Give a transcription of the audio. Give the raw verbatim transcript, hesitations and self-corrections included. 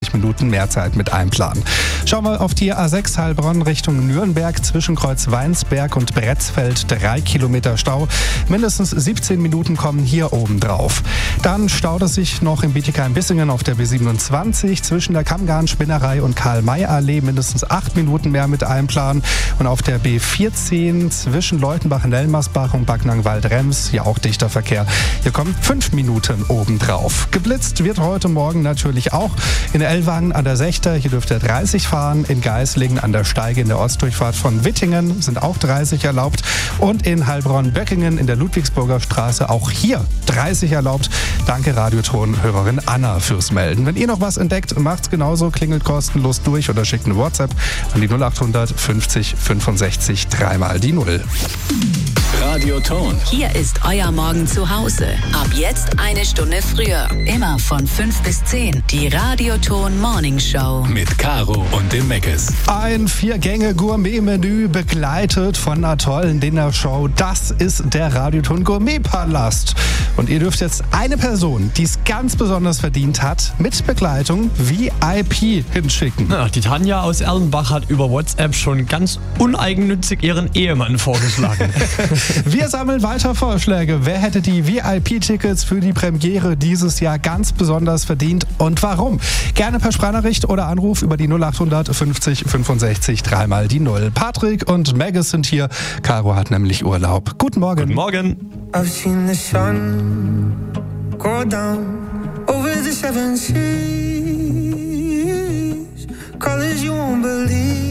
fünfzig Minuten mehr Zeit mit einplanen. Schauen wir auf die A sechs Heilbronn Richtung Nürnberg zwischen Kreuz Weinsberg und Bretzfeld. Drei Kilometer Stau. Mindestens siebzehn Minuten kommen hier oben drauf. Dann staut es sich noch in Bietigheim-Bissingen auf der B siebenundzwanzig zwischen der Kammgarn-Spinnerei und Karl-May-Allee. Mindestens acht Minuten mehr mit einplanen. Und auf der B vierzehn zwischen Leutenbach-Nelmersbach und Backnang-Waldrems, hier auch dichter Verkehr. Hier kommen fünf Minuten obendrauf. Geblitzt wird heute Morgen natürlich auch in Ellwangen an der Sechter. Hier dürft ihr dreißig fahren. In Geislingen an der Steige in der Ostdurchfahrt von Wittingen sind auch dreißig erlaubt. Und in Heilbronn-Böckingen in der Ludwigsburger Straße auch hier dreißig erlaubt. Danke Radioton-Hörerin Anna fürs Melden. Wenn ihr noch was entdeckt, macht's genauso. Klingelt kostenlos durch oder schickt eine WhatsApp an die null acht hundert fünfzig fünfundsechzig dreimal die Null. Radioton. Hier ist euer Morgen zu Hause. Ab jetzt eine Stunde früher. Immer von fünf bis zehn. Die Radioton Morning Show. Mit Caro und dem Meckes. Ein Vier-Gänge-Gourmet-Menü begleitet von einer tollen Dinnershow. Das ist der Radioton Gourmet-Palast. Und ihr dürft jetzt eine Person, die es ganz besonders verdient hat, mit Begleitung V I P hinschicken. Ja, die Tanja aus Erlenbach hat über WhatsApp schon ganz uneigennützig ihren Ehemann vorgeschlagen. Wir sammeln weiter Vorschläge. Wer hätte die V I P-Tickets für die Premiere dieses Jahr ganz besonders verdient und warum? Gerne per Sprachnachricht oder Anruf über die null acht hundert fünfzig fünfundsechzig dreimal die Null. Patrick und Megas sind hier. Caro hat nämlich Urlaub. Guten Morgen. Guten Morgen. I've seen the sun go down over the seven seas, colors you won't believe.